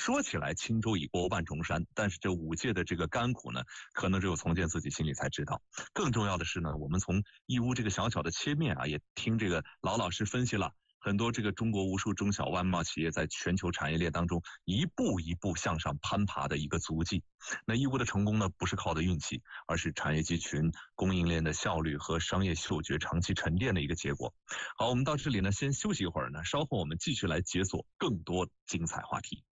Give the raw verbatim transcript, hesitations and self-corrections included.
说起来轻舟已过万重山，但是这五届的这个甘苦呢，可能只有从建自己心里才知道。更重要的是呢，我们从义乌这个小小的切面啊，也听这个老老师分析了很多这个中国无数中小外贸企业在全球产业链当中一步一步向上攀爬的一个足迹。那义乌的成功呢，不是靠的运气，而是产业集群、供应链的效率和商业嗅觉长期沉淀的一个结果。好，我们到这里呢，先休息一会儿呢，稍后我们继续来解锁更多精彩话题。